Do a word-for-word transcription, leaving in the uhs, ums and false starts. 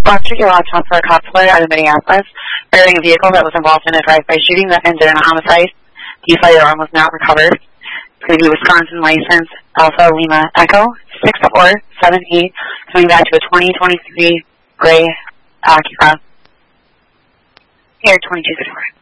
Officer Gilotov for a consular out of Minneapolis regarding a vehicle that was involved in a drive-by shooting that ended in a homicide. The firearm was not recovered. It's going to be Wisconsin license Alpha Lima Echo six four seven eight, coming back to a twenty twenty-three gray Acura. Here, twenty-two fifty-four.